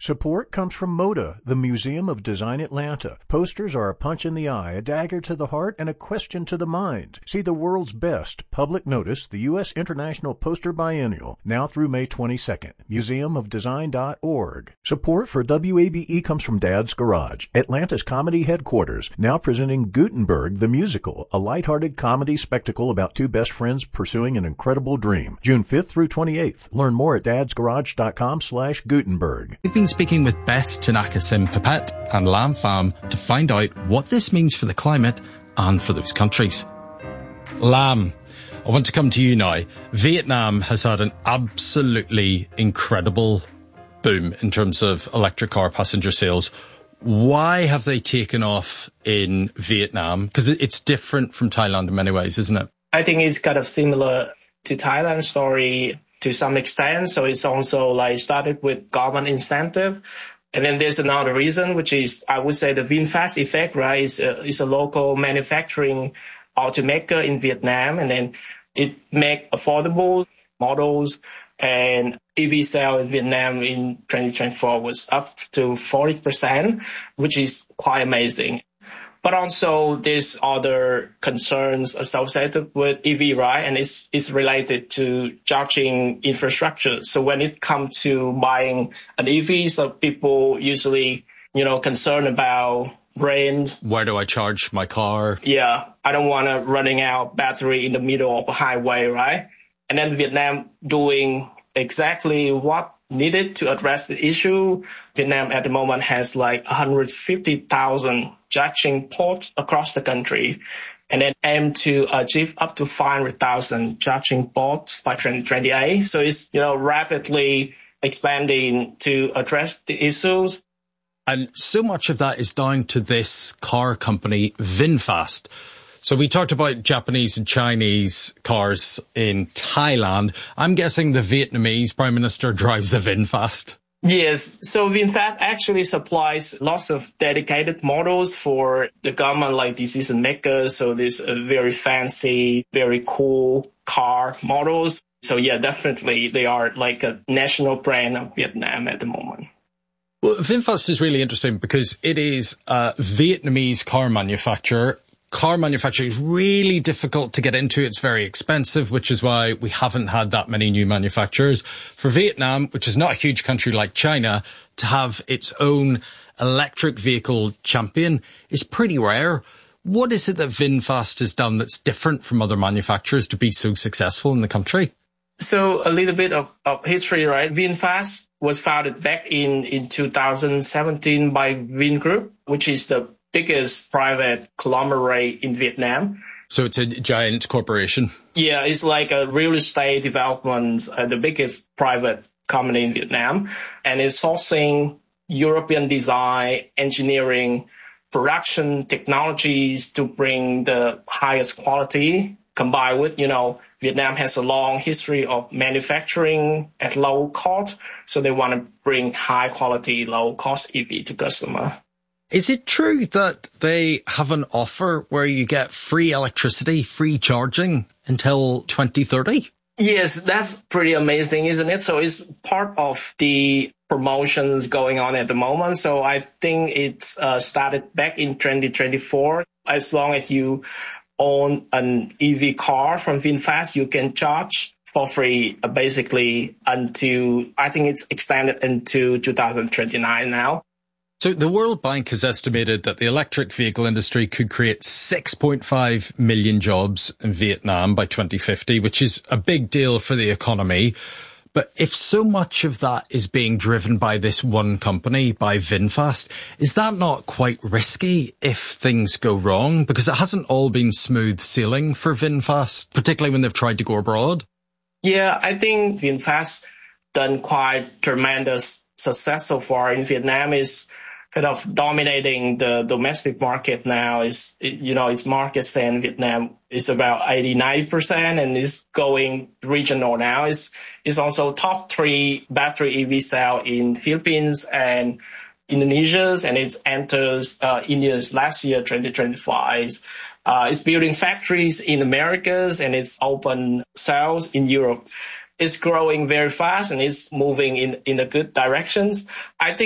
Support comes from MODA, the Museum of Design Atlanta. Posters are a punch in the eye, a dagger to the heart, and a question to the mind. See the world's best public notice, the U.S. International Poster Biennial, now through May 22nd. museumofdesign.org. Support for WABE comes from Dad's Garage, Atlanta's comedy headquarters, now presenting Gutenberg the Musical, a lighthearted comedy spectacle about two best friends pursuing an incredible dream. June 5th through 28th. Learn more at dadsgarage.com/Gutenberg. We've been speaking with Bess Tanaka-Sim-Pipette and Lam Pham to find out what this means for the climate and for those countries. Lam, I want to come to you now. Vietnam has had an absolutely incredible boom in terms of electric car passenger sales. Why have they taken off in Vietnam? Because it's different from Thailand in many ways, isn't it? I think it's kind of similar to Thailand's story to some extent. So it's also like started with government incentive. And then there's another reason, which is, I would say, the VinFast effect, right? It's a local manufacturing automaker in Vietnam. And then it make affordable models, and EV sale in Vietnam in 2024 was up to 40%, which is quite amazing. But also there's other concerns associated with EV, right? And it's related to charging infrastructure. So when it comes to buying an EV, so people usually, concerned about range. Where do I charge my car? Yeah, I don't want to running out battery in the middle of a highway, right? And then Vietnam doing exactly what needed to address the issue. Vietnam at the moment has like 150,000 charging ports across the country, and then aim to achieve up to 500,000 charging ports by 2028. So it's, rapidly expanding to address the issues. And so much of that is down to this car company, VinFast. So we talked about Japanese and Chinese cars in Thailand. I'm guessing the Vietnamese Prime Minister drives a VinFast. Yes. So VinFast actually supplies lots of dedicated models for the government, like decision makers. So there's a very fancy, very cool car models. So yeah, definitely they are like a national brand of Vietnam at the moment. Well, VinFast is really interesting because it is a Vietnamese car manufacturer. Car manufacturing is really difficult to get into. It's very expensive, which is why we haven't had that many new manufacturers. For Vietnam, which is not a huge country like China, to have its own electric vehicle champion is pretty rare. What is it that VinFast has done that's different from other manufacturers to be so successful in the country? So a little bit of history, right? VinFast was founded back in 2017 by Vingroup, which is the biggest private conglomerate in Vietnam. So it's a giant corporation. Yeah, it's like a real estate development, the biggest private company in Vietnam. And it's sourcing European design, engineering, production technologies to bring the highest quality, combined with, Vietnam has a long history of manufacturing at low cost. So they want to bring high quality, low cost EV to customer. Is it true that they have an offer where you get free electricity, free charging until 2030? Yes, that's pretty amazing, isn't it? So it's part of the promotions going on at the moment. So I think it's started back in 2024. As long as you own an EV car from VinFast, you can charge for free, basically until, I think it's extended into 2029 now. So the World Bank has estimated that the electric vehicle industry could create 6.5 million jobs in Vietnam by 2050, which is a big deal for the economy. But if so much of that is being driven by this one company, by VinFast, is that not quite risky if things go wrong? Because it hasn't all been smooth sailing for VinFast, particularly when they've tried to go abroad. Yeah, I think VinFast done quite tremendous success so far in Vietnam. Is kind of dominating the domestic market now. Its market share in Vietnam is about 80-90%, and is going regional now. It's also top 3 battery EV sale in Philippines and Indonesia, and it enters India's last year, 2025. It's building factories in Americas, and it's open sales in Europe. It's growing very fast, and it's moving in a good directions. I think